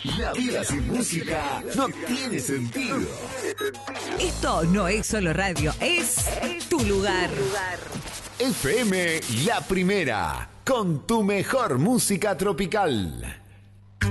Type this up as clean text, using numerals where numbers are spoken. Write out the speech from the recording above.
La vida sin música no tiene sentido. Esto no es solo radio, es tu lugar. FM La Primera, con tu mejor música tropical.